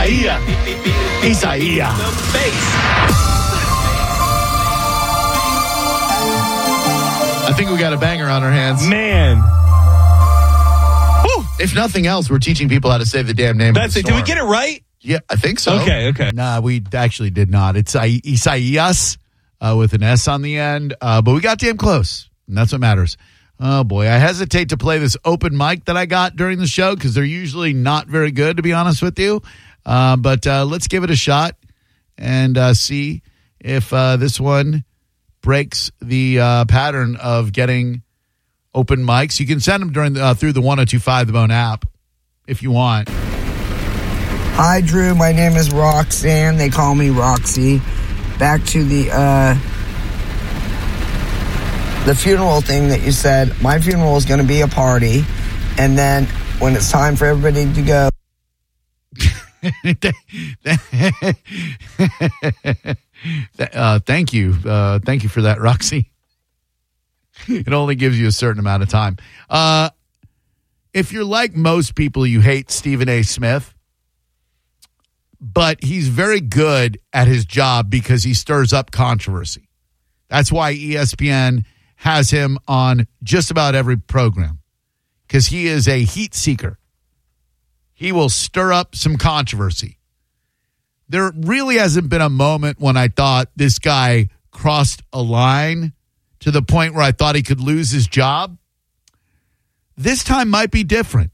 Isaiah. I think we got a banger on our hands. Man. Woo. If nothing else, we're teaching people how to say the damn name That's of it. the Did storm. we get it right? Yeah, I think so. Okay. Nah, we actually did not. It's Isaias with an S on the end, but we got damn close, and that's what matters. Oh, boy. I hesitate to play this open mic that I got during the show because they're usually not very good, to be honest with you. But let's give it a shot and see if this one breaks the pattern of getting open mics. You can send them through the 1025 The Bone app if you want. Hi, Drew. My name is Roxanne. They call me Roxy. Back to the funeral thing that you said. My funeral is going to be a party, and then when it's time for everybody to go. Thank you. Thank you for that, Roxy. It only gives you a certain amount of time. If you're like most people, you hate Stephen A. Smith, but he's very good at his job because he stirs up controversy. That's why ESPN has him on just about every program, because he is a heat seeker. He will stir up some controversy. There really hasn't been a moment when I thought this guy crossed a line to the point where I thought he could lose his job. This time might be different.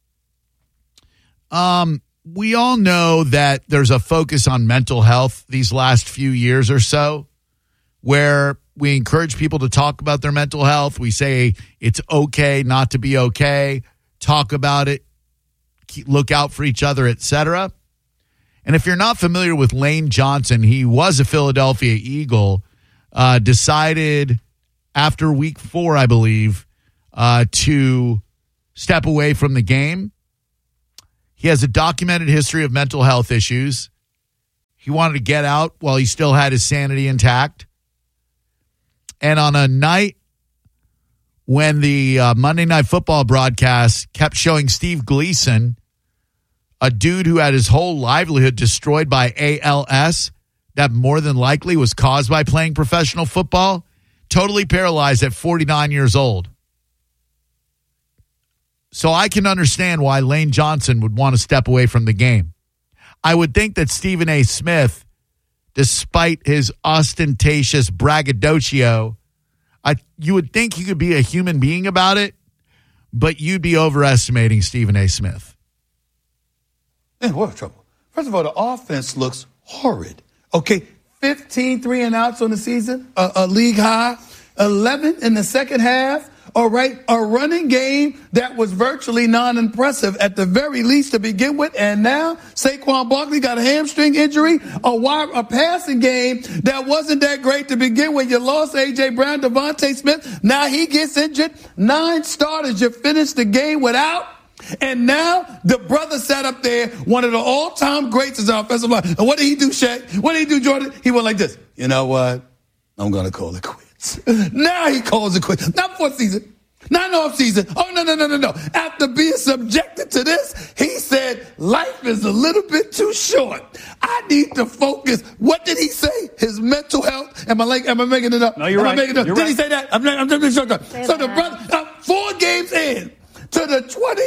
We all know that there's a focus on mental health these last few years or so, where we encourage people to talk about their mental health. We say it's okay not to be okay. Talk about it. Look out for each other, etc. And if you're not familiar with Lane Johnson, he was a Philadelphia Eagle, decided after week 4, I believe, to step away from the game. He has a documented history of mental health issues. He wanted to get out while he still had his sanity intact. And on a night when the Monday Night Football broadcast kept showing Steve Gleason, a dude who had his whole livelihood destroyed by ALS that more than likely was caused by playing professional football, totally paralyzed at 49 years old. So I can understand why Lane Johnson would want to step away from the game. I would think that Stephen A. Smith, despite his ostentatious braggadocio, you would think he could be a human being about it, but you'd be overestimating Stephen A. Smith. Man, we're in trouble. First of all, the offense looks horrid. Okay, 15 3-and-outs on the season, a league high, 11 in the second half. All right, a running game that was virtually non-impressive at the very least to begin with, and now Saquon Barkley got a hamstring injury, a passing game that wasn't that great to begin with. You lost A.J. Brown, Devontae Smith. Now he gets injured. 9 starters you finished the game without. And now the brother sat up there, one of the all-time greats as our offensive line. And what did he do, Shaq? What did he do, Jordan? He went like this. You know what? I'm going to call it quits. Now he calls it quits. Not before season. Not off season. Oh, no. After being subjected to this, he said, life is a little bit too short. I need to focus. What did he say? His mental health. Am I making it up? No, you're right. Did he say that? I'm just sure. So the brother, 4 games in to the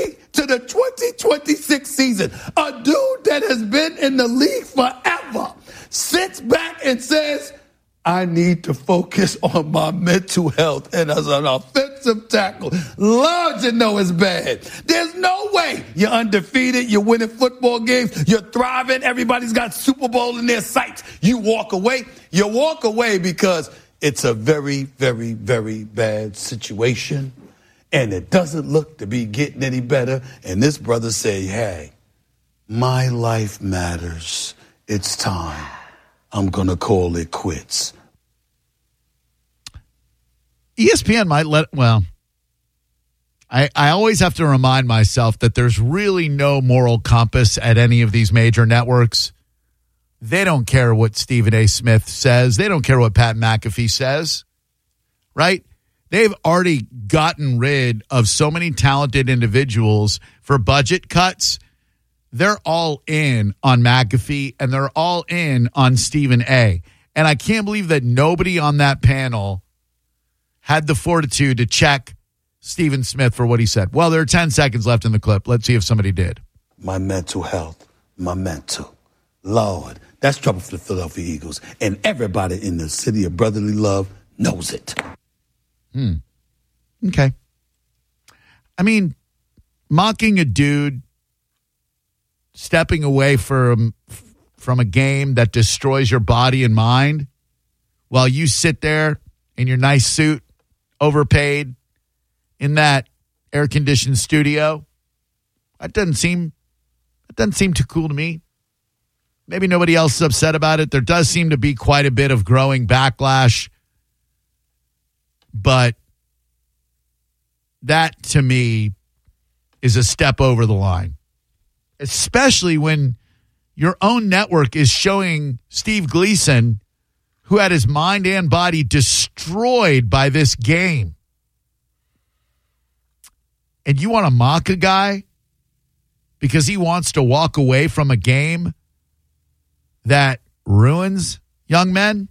2026 season, a dude that has been in the league forever sits back and says, I need to focus on my mental health. And as an offensive tackle, Lord, you know it's bad. There's no way you're undefeated. You're winning football games. You're thriving. Everybody's got Super Bowl in their sights. You walk away. You walk away because it's a very, very, very bad situation. And it doesn't look to be getting any better. And this brother say, hey, my life matters. It's time. I'm going to call it quits. ESPN might I always have to remind myself that there's really no moral compass at any of these major networks. They don't care what Stephen A. Smith says. They don't care what Pat McAfee says, right? They've already gotten rid of so many talented individuals for budget cuts. they're all in on McAfee and they're all in on Stephen A. And I can't believe that nobody on that panel had the fortitude to check Stephen Smith for what he said. Well, there are 10 seconds left in the clip. Let's see if somebody did. My mental health, my mental. Lord, that's trouble for the Philadelphia Eagles. And everybody in the city of brotherly love knows it. Okay. I mean, mocking a dude, stepping away from a game that destroys your body and mind while you sit there in your nice suit, overpaid, in that air-conditioned studio, that doesn't seem too cool to me. Maybe nobody else is upset about it. There does seem to be quite a bit of growing backlash, but that, to me, is a step over the line, especially when your own network is showing Steve Gleason, who had his mind and body destroyed by this game. And you want to mock a guy because he wants to walk away from a game that ruins young men?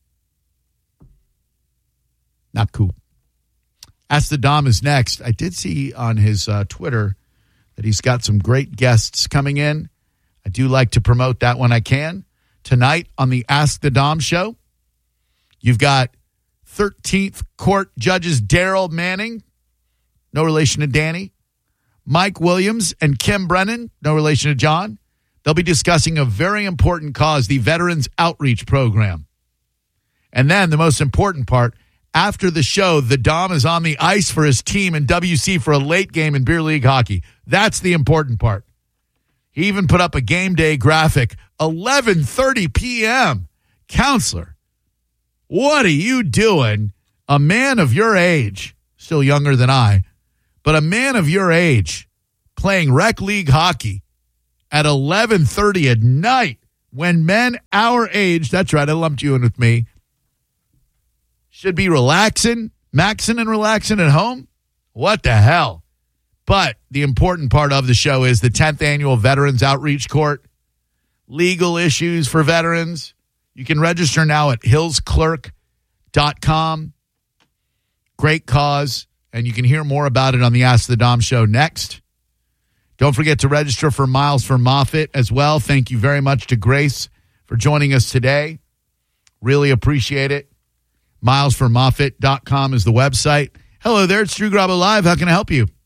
Not cool. Ask the Dom is next. I did see on his Twitter that he's got some great guests coming in. I do like to promote that when I can. Tonight on the Ask the Dom show, you've got 13th Court Judges Daryl Manning, no relation to Danny, Mike Williams, and Kim Brennan, no relation to John. They'll be discussing a very important cause, the Veterans Outreach Program. And then the most important part, after the show, the Dom is on the ice for his team in WC for a late game in beer league hockey. That's the important part. He even put up a game day graphic, 11:30 p.m. Counselor, what are you doing? A man of your age, still younger than I, but a man of your age playing rec league hockey at 11:30 at night when men our age, that's right, I lumped you in with me, should be maxing and relaxing at home? What the hell? But the important part of the show is the 10th Annual Veterans Outreach Court. Legal issues for veterans. You can register now at hillsclerk.com. Great cause. And you can hear more about it on the Ask the Dom show next. Don't forget to register for Miles for Moffitt as well. Thank you very much to Grace for joining us today. Really appreciate it. milesformoffitt.com is the website. Hello there, it's Drew Garabo Live. How can I help you?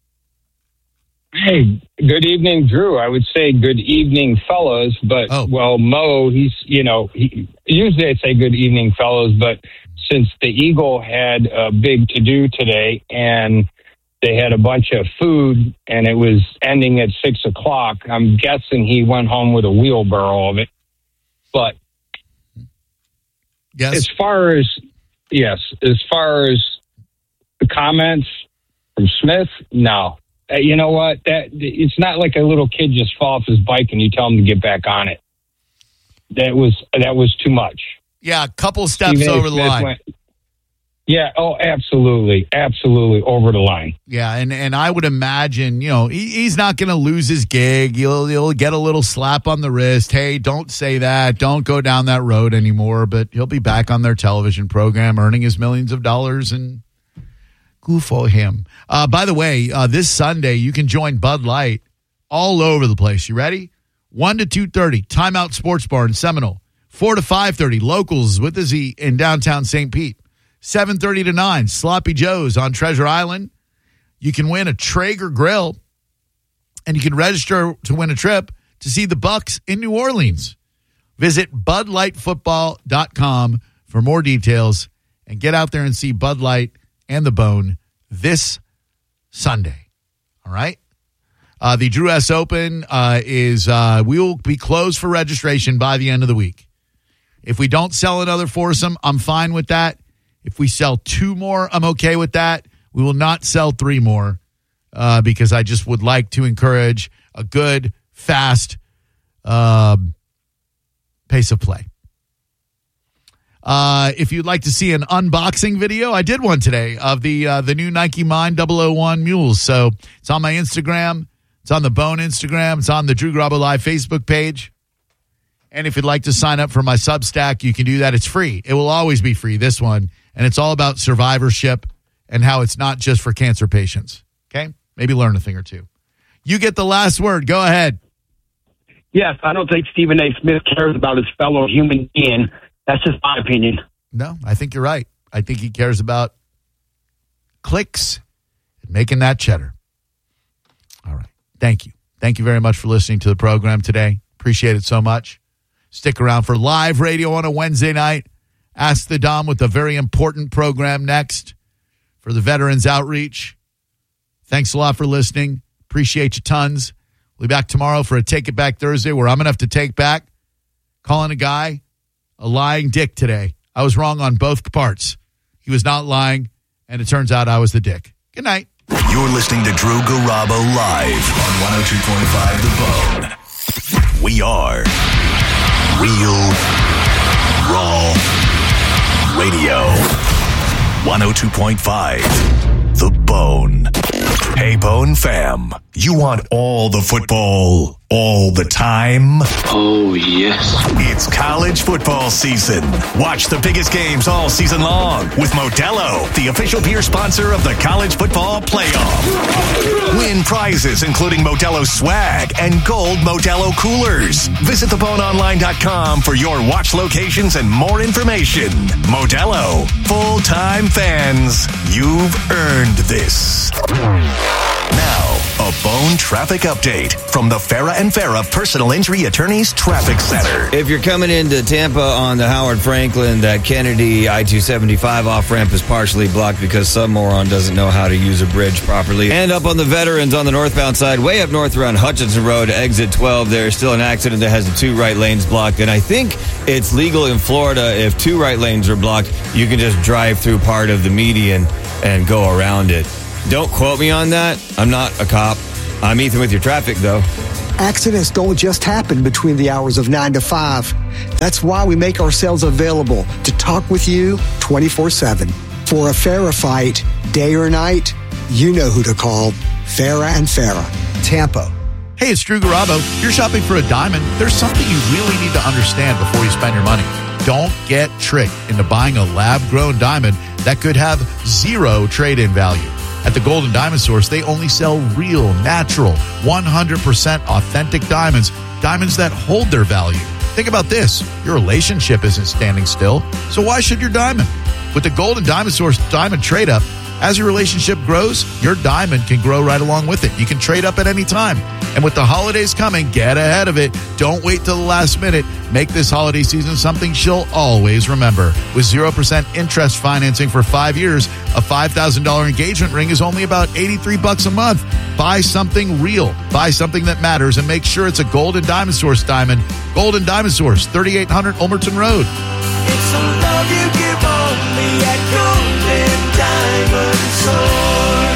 Hey, good evening, Drew. I would say good evening, fellows, but, well, Mo, usually I'd say good evening, fellows, but since the Eagle had a big to-do today and they had a bunch of food and it was ending at 6 o'clock, I'm guessing he went home with a wheelbarrow of it. But yes, as far as the comments from Smith, no. You know what? It's not like a little kid just fall off his bike and you tell him to get back on it. That was too much. Yeah, a couple steps over the line. Absolutely over the line. Yeah, and I would imagine, he's not going to lose his gig. He'll get a little slap on the wrist. Hey, don't say that. Don't go down that road anymore. But he'll be back on their television program, earning his millions of dollars, and good for him. By the way, this Sunday you can join Bud Light all over the place. You ready? 1 to 2:30, Timeout Sports Bar in Seminole. 4 to 5:30, Locals with the Z in downtown St. Pete. 7:30 to 9, Sloppy Joe's on Treasure Island. You can win a Traeger grill, and you can register to win a trip to see the Bucks in New Orleans. Visit BudLightFootball.com for more details and get out there and see Bud Light and the Bone this Sunday. All right? The Drew S. Open we will be closed for registration by the end of the week. If we don't sell another foursome, I'm fine with that. If we sell 2 more, I'm okay with that. We will not sell 3 more because I just would like to encourage a good, fast pace of play. If you'd like to see an unboxing video, I did one today of the new Nike Mind 001 mules. So it's on my Instagram. It's on the Bone Instagram. It's on the Drew Garabo Live Facebook page. And if you'd like to sign up for my Substack, you can do that. It's free. It will always be free, this one. And it's all about survivorship and how it's not just for cancer patients. Okay? Maybe learn a thing or two. You get the last word. Go ahead. Yes, I don't think Stephen A. Smith cares about his fellow human being. That's just my opinion. No, I think you're right. I think he cares about clicks and making that cheddar. All right. Thank you. Thank you very much for listening to the program today. Appreciate it so much. Stick around for live radio on a Wednesday night. Ask the Dom with a very important program next for the Veterans Outreach. Thanks a lot for listening. Appreciate you tons. We'll be back tomorrow for a Take It Back Thursday where I'm going to have to take back calling a guy a lying dick today. I was wrong on both parts. He was not lying, and it turns out I was the dick. Good night. You're listening to Drew Garabo live on 102.5 The Bone. We are Real Raw Radio. 102.5 The Bone. Hey, Bone fam. You want all the football all the time? Oh, yes. It's college football season. Watch the biggest games all season long with Modelo, the official beer sponsor of the College Football Playoff. Win prizes including Modelo swag and gold Modelo coolers. Visit theboneonline.com for your watch locations and more information. Modelo, full-time fans, you've earned this. Now, a Bone traffic update from the Farah and Farah Personal Injury Attorneys Traffic Center. If you're coming into Tampa on the Howard Franklin, that Kennedy I-275 off-ramp is partially blocked because some moron doesn't know how to use a bridge properly. And up on the Veterans on the northbound side, way up north around Hutchinson Road, exit 12, there's still an accident that has the 2 right lanes blocked. And I think it's legal in Florida if 2 right lanes are blocked, you can just drive through part of the median and go around it. Don't quote me on that. I'm not a cop. I'm Ethan with your traffic, though. Accidents don't just happen between the hours of 9 to 5. That's why we make ourselves available to talk with you 24/7. For a Farah fight, day or night, you know who to call. Farah and Farah, Tampa. Hey, it's Drew Garabo. If you're shopping for a diamond, there's something you really need to understand before you spend your money. Don't get tricked into buying a lab-grown diamond that could have 0 trade-in value. At the Golden Diamond Source, they only sell real, natural, 100% authentic diamonds, diamonds that hold their value. Think about this. Your relationship isn't standing still, so why should your diamond? With the Golden Diamond Source Diamond Trade-Up, as your relationship grows, your diamond can grow right along with it. You can trade up at any time. And with the holidays coming, get ahead of it. Don't wait till the last minute. Make this holiday season something she'll always remember. With 0% interest financing for 5 years, a $5,000 engagement ring is only about $83 a month. Buy something real. Buy something that matters and make sure it's a Golden Diamond Source diamond. Golden Diamond Source, 3800 Ulmerton Road. It's a love you give only at Golden Diamond Source.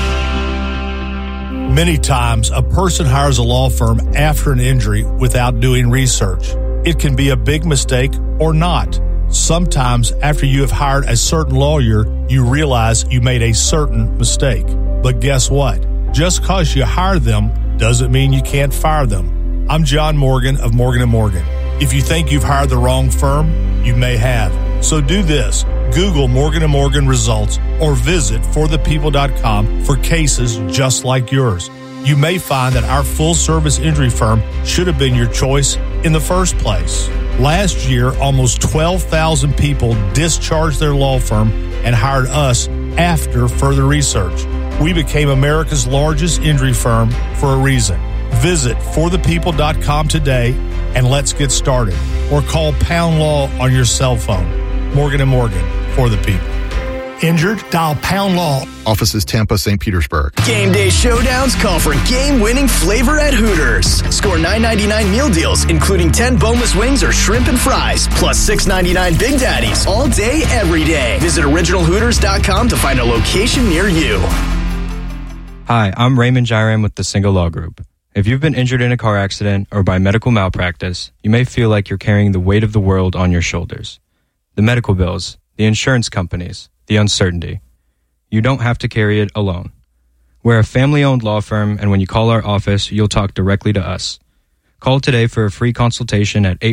Many times, a person hires a law firm after an injury without doing research. It can be a big mistake or not. Sometimes, after you have hired a certain lawyer, you realize you made a certain mistake. But guess what? Just because you hired them doesn't mean you can't fire them. I'm John Morgan of Morgan & Morgan. If you think you've hired the wrong firm, you may have. So do this. Google Morgan & Morgan results or visit forthepeople.com for cases just like yours. You may find that our full-service injury firm should have been your choice in the first place. Last year, almost 12,000 people discharged their law firm and hired us after further research. We became America's largest injury firm for a reason. Visit forthepeople.com today and let's get started. Or call Pound Law on your cell phone. Morgan & Morgan, for the people. Injured? Dial Pound Law. Offices Tampa, St. Petersburg. Game day showdowns call for game-winning flavor at Hooters. Score $9.99 meal deals, including 10 boneless wings or shrimp and fries, plus $6.99 Big Daddies, all day, every day. Visit originalhooters.com to find a location near you. Hi, I'm Raymond Jairam with the Single Law Group. If you've been injured in a car accident or by medical malpractice, you may feel like you're carrying the weight of the world on your shoulders. The medical bills, the insurance companies, the uncertainty. You don't have to carry it alone. We're a family-owned law firm, and when you call our office, you'll talk directly to us. Call today for a free consultation at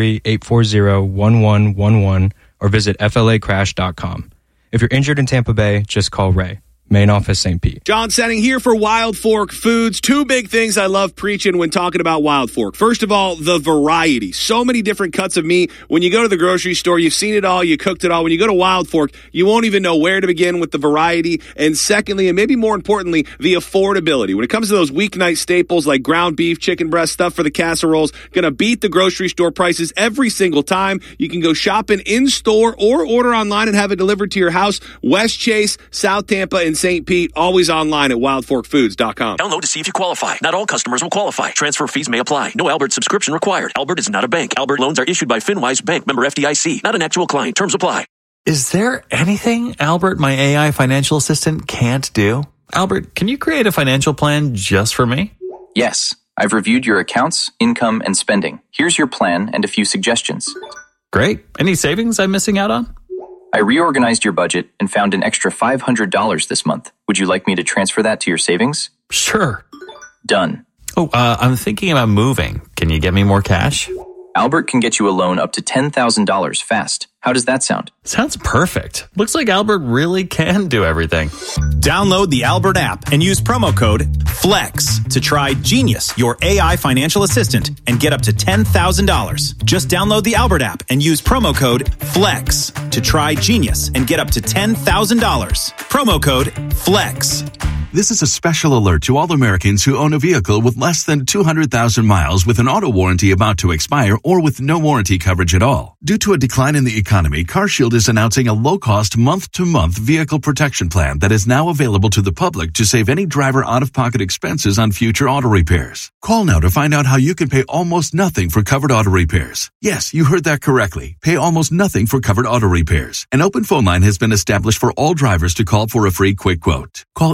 813-840-1111 or visit flacrash.com. If you're injured in Tampa Bay, just call Ray. Main office, St. Pete. John Setting here for Wild Fork Foods. Two big things I love preaching when talking about Wild Fork. First of all, the variety. So many different cuts of meat. When you go to the grocery store, you've seen it all, you cooked it all. When you go to Wild Fork, you won't even know where to begin with the variety. And secondly, and maybe more importantly, the affordability. When it comes to those weeknight staples like ground beef, chicken breast, stuff for the casseroles, gonna beat the grocery store prices every single time. You can go shopping in-store or order online and have it delivered to your house. West Chase, South Tampa, and St. Pete, always online at wildforkfoods.com. Download to see if you qualify. Not all customers will qualify. Transfer fees may apply. No Albert subscription required. Albert is not a bank. Albert loans are issued by FinWise Bank, member FDIC. Not an actual client. Terms apply. Is there anything Albert, my AI financial assistant, can't do? Albert, can you create a financial plan just for me? Yes. I've reviewed your accounts, income, and spending. Here's your plan and a few suggestions. Great. Any savings I'm missing out on? I reorganized your budget and found an extra $500 this month. Would you like me to transfer that to your savings? Sure. Done. Oh, I'm thinking about moving. Can you get me more cash? Albert can get you a loan up to $10,000 fast. How does that sound? Sounds perfect. Looks like Albert really can do everything. Download the Albert app and use promo code FLEX to try Genius, your AI financial assistant, and get up to $10,000. Just download the Albert app and use promo code FLEX to try Genius and get up to $10,000. Promo code FLEX. This is a special alert to all Americans who own a vehicle with less than 200,000 miles with an auto warranty about to expire or with no warranty coverage at all. Due to a decline in the economy, CarShield is announcing a low-cost month-to-month vehicle protection plan that is now available to the public to save any driver out-of-pocket expenses on future auto repairs. Call now to find out how you can pay almost nothing for covered auto repairs. Yes, you heard that correctly. Pay almost nothing for covered auto repairs. An open phone line has been established for all drivers to call for a free quick quote. Call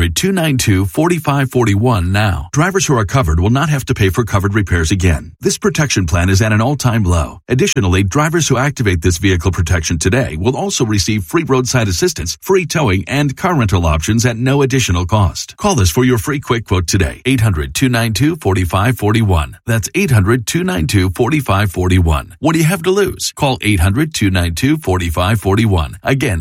800-292-4541 now. Drivers who are covered will not have to pay for covered repairs again. This protection plan is at an all-time low. Additionally, drivers who activate this vehicle protection today will also receive free roadside assistance, free towing, and car rental options at no additional cost. Call us for your free quick quote today. 800-292-4541. That's 800-292-4541. What do you have to lose? Call 800-292-4541. Again,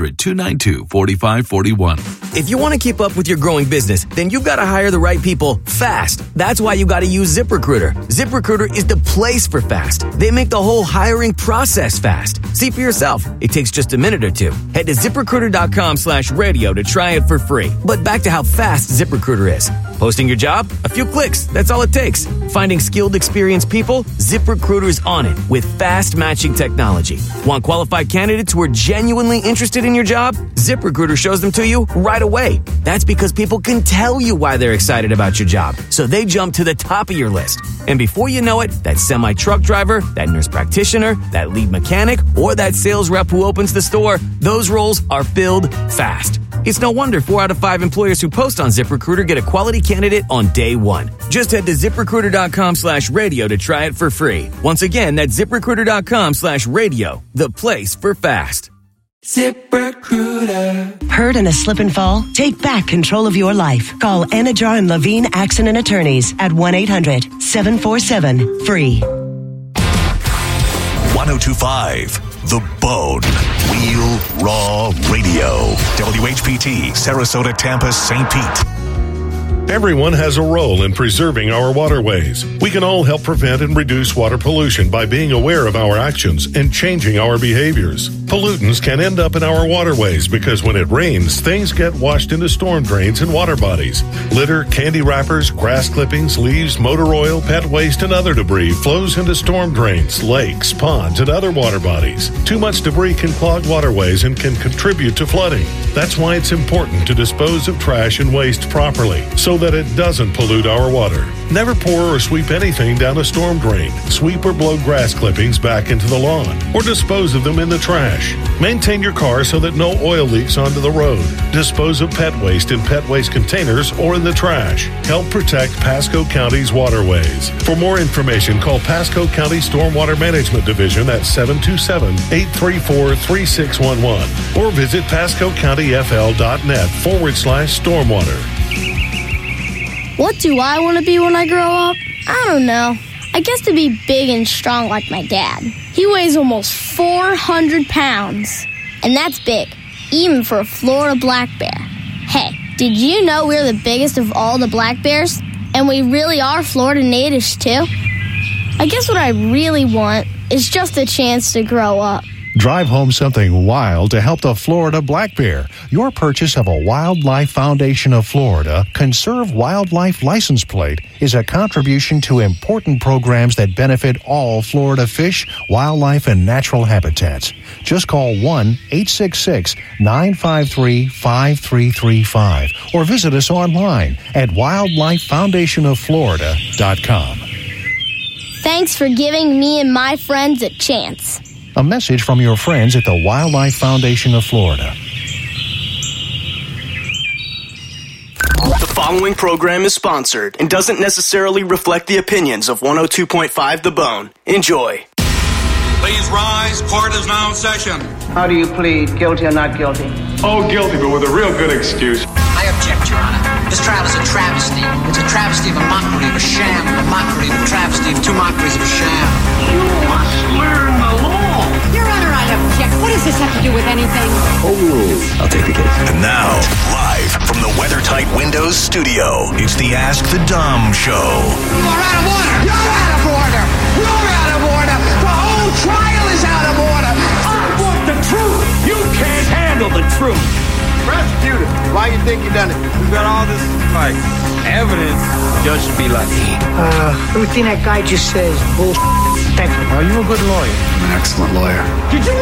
800-292-4541. If you want to keep up with your growing business, then you've got to hire the right people fast. That's why you got to use ZipRecruiter. ZipRecruiter is the place for fast. They make the whole hiring process fast. See for yourself. It takes just a minute or two. Head to ZipRecruiter.com/radio to try it for free. But back to how fast ZipRecruiter is. Posting your job? A few clicks. That's all it takes. Finding skilled, experienced people? ZipRecruiter's on it with fast matching technology. Want qualified candidates who are genuinely interested in your job? ZipRecruiter shows them to you right away. That's because people can tell you why they're excited about your job, so they jump to the top of your list. And before you know it, that semi-truck driver, that nurse practitioner, that lead mechanic, or that sales rep who opens the store, those roles are filled fast. It's no wonder 4 out of 5 employers who post on ZipRecruiter get a quality candidate on day one. Just head to ZipRecruiter.com/radio to try it for free. Once again, that's ZipRecruiter.com/radio, the place for fast. ZipRecruiter. Hurt in a slip and fall? Take back control of your life. Call Anajar and Levine Accident Attorneys at 1-800-747-FREE. 1025 The Bone. Real Raw Radio. WHPT, Sarasota, Tampa, St. Pete. Everyone has a role in preserving our waterways. We can all help prevent and reduce water pollution by being aware of our actions and changing our behaviors. Pollutants can end up in our waterways because when it rains, things get washed into storm drains and water bodies. Litter, candy wrappers, grass clippings, leaves, motor oil, pet waste, and other debris flows into storm drains, lakes, ponds, and other water bodies. Too much debris can clog waterways and can contribute to flooding. That's why it's important to dispose of trash and waste properly, so that it doesn't pollute our water. Never pour or sweep anything down a storm drain. Sweep or blow grass clippings back into the lawn, or dispose of them in the trash. Maintain your car so that no oil leaks onto the road. Dispose of pet waste in pet waste containers or in the trash. Help protect Pasco County's waterways. For more information, call Pasco County Stormwater Management Division at 727-834-3611 or visit PascoCountyFL.net/stormwater. What do I want to be when I grow up? I don't know. I guess to be big and strong like my dad. He weighs almost 400 pounds. And that's big, even for a Florida black bear. Hey, did you know we're the biggest of all the black bears? And we really are Florida natives, too? I guess what I really want is just a chance to grow up. Drive home something wild to help the Florida black bear. Your purchase of a Wildlife Foundation of Florida Conserve Wildlife license plate is a contribution to important programs that benefit all Florida fish, wildlife, and natural habitats. Just call 1-866-953-5335 or visit us online at wildlifefoundationofflorida.com. Thanks for giving me and my friends a chance. A message from your friends at the Wildlife Foundation of Florida. The following program is sponsored and doesn't necessarily reflect the opinions of 102.5 The Bone. Enjoy. Please rise. Court is now in session. How do you plead, guilty or not guilty? Oh, guilty, but with a real good excuse. I object, Your Honor. This trial is a travesty. It's a travesty of a mockery of a sham, a mockery of a travesty of two mockeries of a sham. You must learn the law. Your Honor, I object. What does this have to do with anything? Oh, I'll take the case. And now, live from the WeatherTight Windows studio, it's the Ask the Dom Show. You are out of order. You're out of order. You're out of order. The whole trial is out of order. I want the truth. You can't handle the truth. Prosecutor, why you think you done it? We got all this, evidence. Judge should be lucky. Everything that guy just says, bullshit. Thank you. Are you a good lawyer? I'm an excellent lawyer. Did you